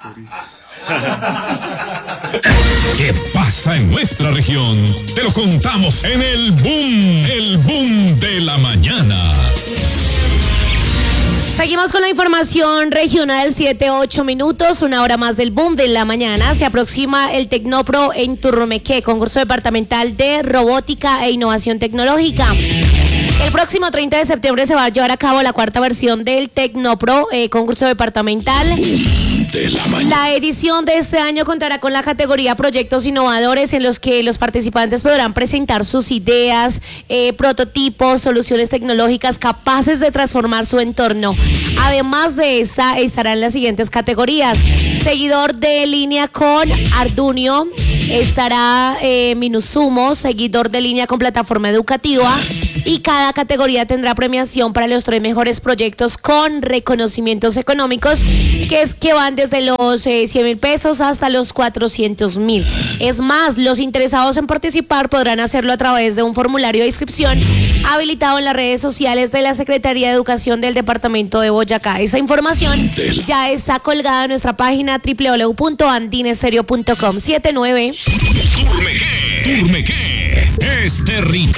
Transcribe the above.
¿Qué pasa en nuestra región? Te lo contamos en el boom de la mañana. Seguimos con la información regional, 7-8 minutos, una hora más del boom de la mañana. Se aproxima el Tecnopro en Turrumequé, concurso departamental de robótica e innovación tecnológica. El próximo 30 de septiembre se va a llevar a cabo la cuarta versión del Tecnopro, concurso departamental. La edición de este año contará con la categoría Proyectos Innovadores, en los que los participantes podrán presentar sus ideas, prototipos, soluciones tecnológicas capaces de transformar su entorno. Además de esta, estarán las siguientes categorías: seguidor de línea con Arduino, estará Minusumo, seguidor de línea con plataforma educativa. Y cada categoría tendrá premiación para los 3 mejores proyectos con reconocimientos económicos que van desde los 100,000 pesos hasta los 400,000. Es más, los interesados en participar podrán hacerlo a través de un formulario de inscripción habilitado en las redes sociales de la Secretaría de Educación del Departamento de Boyacá. Esa información ya está colgada en nuestra página www.andinestereo.com. 79. Turmequé es territorio.